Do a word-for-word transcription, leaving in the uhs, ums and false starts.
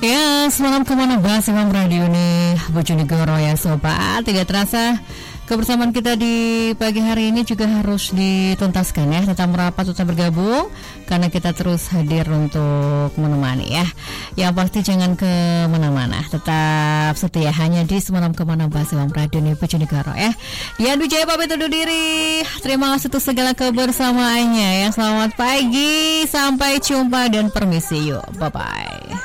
Ya, semalam kemana bahas Imam Radio nih Bojonegoro ya sobat. Tidak terasa kebersamaan kita di pagi hari ini juga harus dituntaskan ya. Tetap merapat, tetap bergabung karena kita terus hadir untuk menemani ya. Yang pasti jangan kemana-mana, tetap setia hanya di Semalam Kemana Bahas Imam Radio nih Bojonegoro ya. Ya, Dujaya pamit undur diri. Terima kasih untuk segala kebersamaannya ya. Selamat pagi, sampai jumpa dan permisi yuk. Bye-bye.